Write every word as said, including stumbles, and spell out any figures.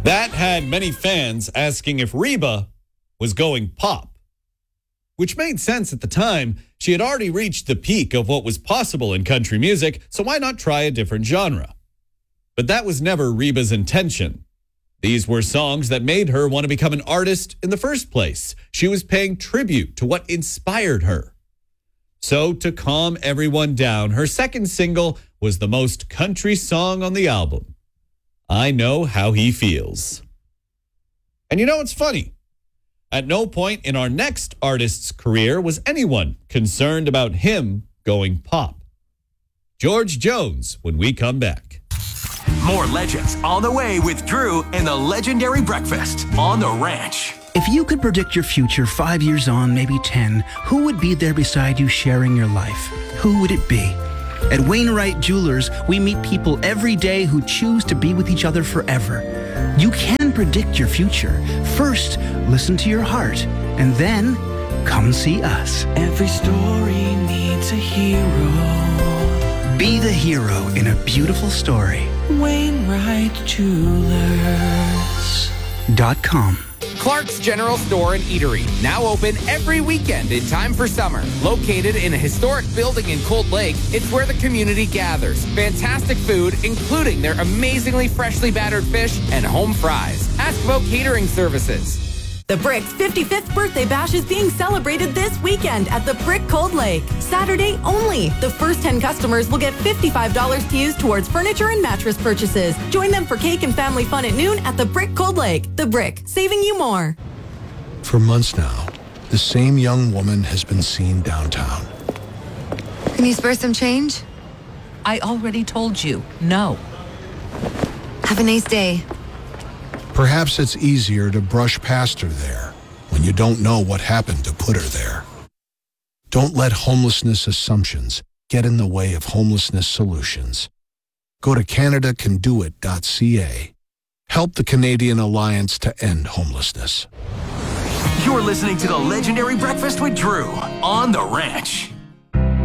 That had many fans asking if Reba was going pop, which made sense at the time. She had already reached the peak of what was possible in country music, so why not try a different genre? But that was never Reba's intention. These were songs that made her want to become an artist in the first place. She was paying tribute to what inspired her. So to calm everyone down, her second single was the most country song on the album, I Know How He Feels. And you know, it's funny. At no point in our next artist's career was anyone concerned about him going pop. George Jones when we come back. More legends on the way with Drew and the legendary breakfast on the ranch. If you could predict your future five years on, maybe ten, who would be there beside you sharing your life? Who would it be? At Wainwright Jewelers, we meet people every day who choose to be with each other forever. You can predict your future. First, listen to your heart, and then come see us. Every story needs a hero. Be the hero in a beautiful story. Wainwright Jewelers Dot com. Clark's General Store and Eatery, now open every weekend in time for summer. Located in a historic building in Cold Lake, it's where the community gathers. Fantastic food, including their amazingly freshly battered fish and home fries. Ask about catering services. The Brick's fifty-fifth birthday bash is being celebrated this weekend at the Brick Cold Lake. Saturday only. The first ten customers will get fifty-five dollars to use towards furniture and mattress purchases. Join them for cake and family fun at noon at the Brick Cold Lake. The Brick, saving you more. For months now, the same young woman has been seen downtown. Can you spare some change? I already told you, no. Have a nice day. Perhaps it's easier to brush past her there when you don't know what happened to put her there. Don't let homelessness assumptions get in the way of homelessness solutions. Go to Canada Can Do It dot C A. Help the Canadian Alliance to End Homelessness. You're listening to the legendary breakfast with Drew on the ranch.